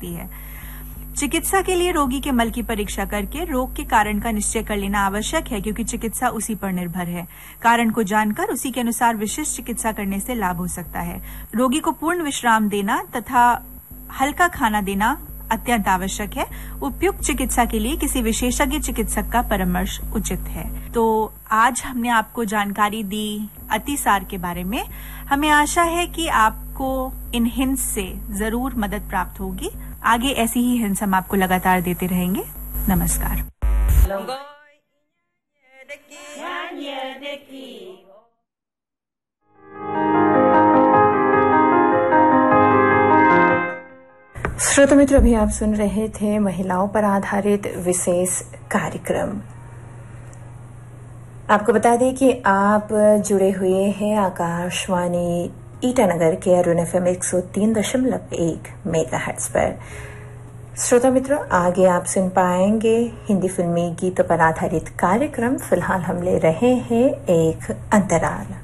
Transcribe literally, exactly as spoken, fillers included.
सकती है। चिकित्सा के लिए रोगी के मल की परीक्षा करके रोग के कारण का निश्चय कर लेना आवश्यक है, क्योंकि चिकित्सा उसी पर निर्भर है। कारण को जानकर उसी के अनुसार विशिष्ट चिकित्सा करने से लाभ हो सकता है। रोगी को पूर्ण विश्राम देना तथा हल्का खाना देना अत्यंत आवश्यक है। उपयुक्त चिकित्सा के लिए किसी विशेषज्ञ चिकित्सक का परामर्श उचित है। तो आज हमने आपको जानकारी दी अतिसार के बारे में। हमें आशा है कि आपको इन हिंट्स से जरूर मदद प्राप्त होगी। आगे ऐसी ही हिंट्स हम आपको लगातार देते रहेंगे। नमस्कार। श्रोता मित्र, अभी आप सुन रहे थे महिलाओं पर आधारित विशेष कार्यक्रम। आपको बता दें कि आप जुड़े हुए हैं आकाशवाणी ईटानगर के अरुण एफएम एक सौ तीन दशमलव एक मेगाहर्ट्ज पर। श्रोता मित्रों, आगे आप सुन पाएंगे हिंदी फिल्मी गीतों पर आधारित कार्यक्रम। फिलहाल हम ले रहे हैं एक अंतराल।